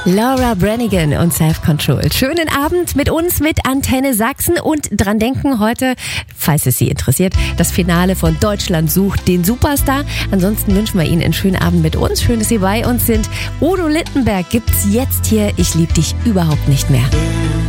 Laura Branigan und Self-Control. Schönen Abend mit uns, mit Antenne Sachsen und dran denken heute, falls es Sie interessiert, das Finale von Deutschland sucht den Superstar. Ansonsten wünschen wir Ihnen einen schönen Abend mit uns. Schön, dass Sie bei uns sind. Udo Littenberg gibt's jetzt hier. Ich lieb dich überhaupt nicht mehr.